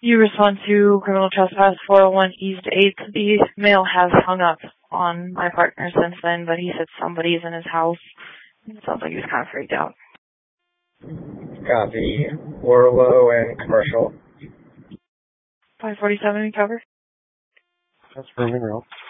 You respond to criminal trespass 401 East 8th. The male has hung up on my partner since then, but he said somebody's in his house. It sounds like he's kind of freaked out. Copy. Orlo and commercial. 547 cover. That's Rooming Roll.